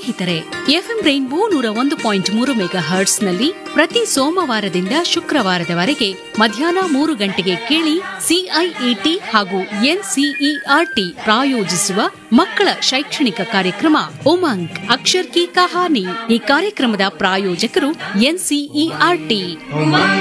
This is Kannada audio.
ಸ್ನೇಹಿತರೆ, ಎಫ್ಎಂ ರೈನ್ಬೋ 101.3 ಮೆಗಾ ಹರ್ಟ್ಸ್ ನಲ್ಲಿ ಪ್ರತಿ ಸೋಮವಾರದಿಂದ ಶುಕ್ರವಾರದವರೆಗೆ ಮಧ್ಯಾಹ್ನ 3 ಗಂಟೆಗೆ ಕೇಳಿ ಸಿಐಇಟಿ ಹಾಗೂ ಎನ್ಸಿಇಆರ್ಟಿ ಪ್ರಾಯೋಜಿಸುವ ಮಕ್ಕಳ ಶೈಕ್ಷಣಿಕ ಕಾರ್ಯಕ್ರಮ ಉಮಂಗ್ ಅಕ್ಷರ್ ಕಿ ಕಹಾನಿ. ಈ ಕಾರ್ಯಕ್ರಮದ ಪ್ರಾಯೋಜಕರು ಎನ್ಸಿಇಆರ್ಟಿ.